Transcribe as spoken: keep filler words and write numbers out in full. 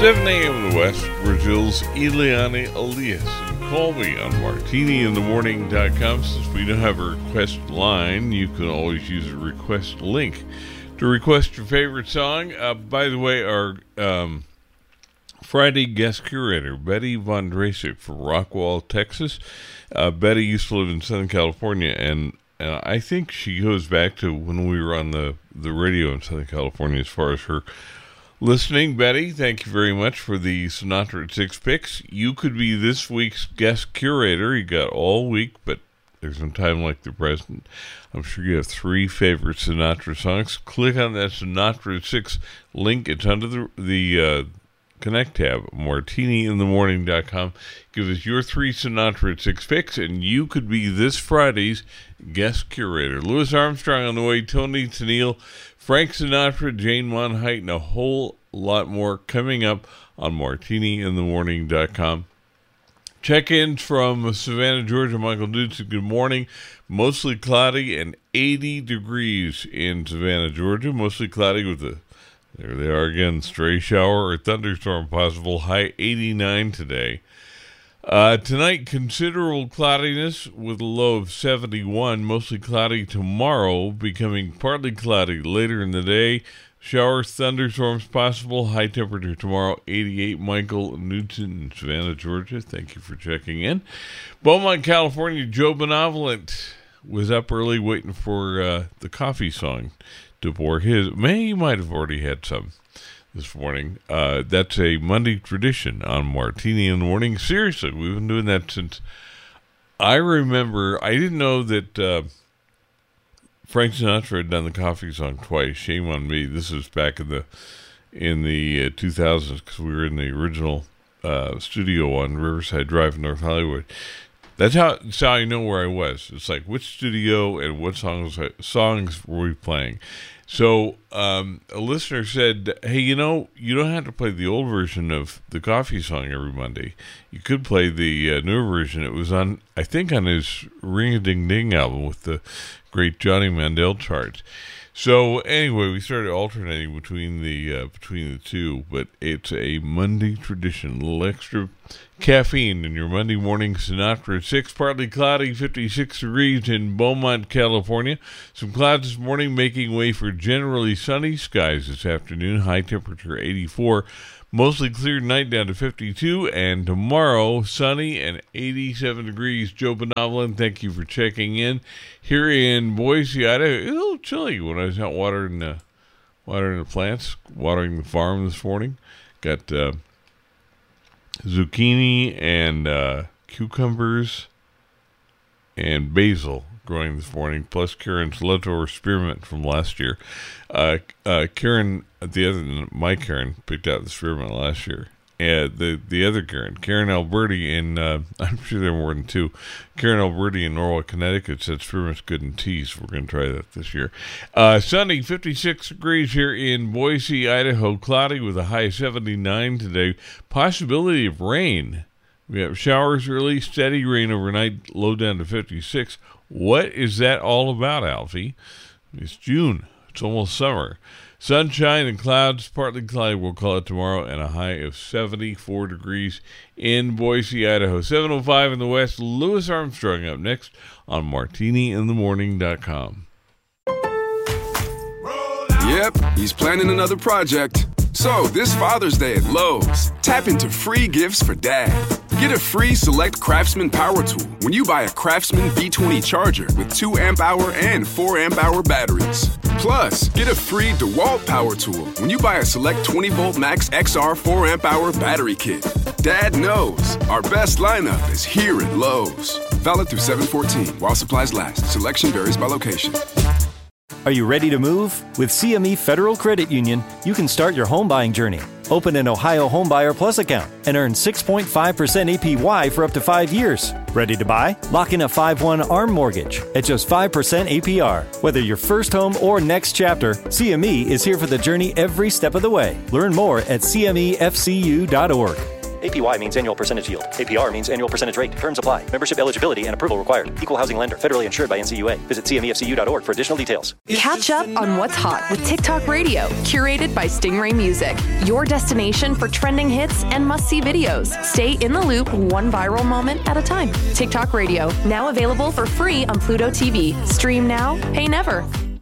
seven a.m. in the West, Brazil's Eliane Elias. And call me on martini in the morning dot com. Since we don't have a request line, you can always use a request link to request your favorite song. Uh, by the way, our um, Friday guest curator, Betty Von Drasik from Rockwall, Texas. Uh, Betty used to live in Southern California, and, and I think she goes back to when we were on the, the radio in Southern California as far as her listening. Betty, thank you very much for the Sinatra at six picks. You could be this week's guest curator. You got all week, but there's no time like the present. I'm sure you have three favorite Sinatra songs. Click on that Sinatra at six link. It's under the, the uh, Connect tab, martini in the morning dot com. Give us your three Sinatra at six picks, and you could be this Friday's guest curator. Louis Armstrong on the way, Tony Tennille, Frank Sinatra, Jane Monheit, and a whole lot more coming up on martini in the morning dot com. Check-ins from Savannah, Georgia. Michael Dudson, good morning. Mostly cloudy and eighty degrees in Savannah, Georgia. Mostly cloudy with a, there they are again, stray shower or thunderstorm possible. High eighty-nine today. Uh, tonight, considerable cloudiness with a low of seventy-one. Mostly cloudy tomorrow, becoming partly cloudy later in the day. Showers, thunderstorms possible. High temperature tomorrow, eighty-eight. Michael Newton in Savannah, Georgia. Thank you for checking in. Beaumont, California. Joe Benevolent was up early waiting for uh, the coffee song to pour his. May he might have already had some this morning. Uh, that's a Monday tradition on Martini in the Morning. Seriously, we've been doing that since I remember. I didn't know that uh, Frank Sinatra had done the coffee song twice. Shame on me. This was back in the in the uh, two thousands because we were in the original uh, studio on Riverside Drive in North Hollywood. That's how, that's how I know where I was. It's like which studio and what songs songs were we playing. So um, a listener said, hey, you know, you don't have to play the old version of the coffee song every Monday. You could play the uh, newer version. It was on, I think, on his Ring-a-Ding-Ding album with the great Johnny Mandel charts. So anyway, we started alternating between the uh, between the two, but it's a Monday tradition. A little extra caffeine in your Monday morning. Sinatra at six, partly cloudy, fifty-six degrees in Beaumont, California. Some clouds this morning, making way for generally sunny skies this afternoon. High temperature eighty-four. Mostly clear night down to fifty-two, and tomorrow sunny and eighty-seven degrees. Joe Benevolent, thank you for checking in. Here in Boise, Idaho, it was a little chilly when I was out watering the, watering the plants, watering the farm this morning. Got uh, zucchini and uh, cucumbers and basil growing this morning, plus Karen's leftover spearmint from last year. Uh, uh, Karen, the other, my Karen, picked out the spearmint last year. And the, the other Karen, Karen Alberti, in, uh, I'm sure there are more than two. Karen Alberti in Norwalk, Connecticut said spearmint's good in tea, so we're going to try that this year. Uh, sunny, fifty-six degrees here in Boise, Idaho. Cloudy with a high of seventy-nine today. Possibility of rain. We have showers early, steady rain overnight, low down to fifty-six. What is that all about, Alfie? It's June. It's almost summer. Sunshine and clouds, partly cloudy, we'll call it tomorrow, and a high of seventy-four degrees in Boise, Idaho. seven oh five in the West. Louis Armstrong up next on martini in the morning dot com. Yep, he's planning another project. So, this Father's Day at Lowe's, tap into free gifts for Dad. Get a free Select Craftsman power tool when you buy a Craftsman V twenty charger with two amp hour and four amp hour batteries. Plus, get a free DeWalt power tool when you buy a Select twenty volt Max X R four amp hour battery kit. Dad knows our best lineup is here at Lowe's. Valid through seven fourteen while supplies last. Selection varies by location. Are you ready to move? With C M E Federal Credit Union, you can start your home buying journey. Open an Ohio Homebuyer Plus account and earn six point five percent A P Y for up to five years. Ready to buy? Lock in a five one ARM mortgage at just five percent A P R. Whether your first home or next chapter, C M E is here for the journey every step of the way. Learn more at C M E F C U dot org. A P Y means annual percentage yield. A P R means annual percentage rate. Terms apply. Membership eligibility and approval required. Equal housing lender. Federally insured by N C U A. Visit C M E F C U dot org for additional details. Catch up on what's hot with TikTok Radio, curated by Stingray Music. Your destination for trending hits and must-see videos. Stay in the loop one viral moment at a time. TikTok Radio, now available for free on Pluto T V. Stream now, pay never.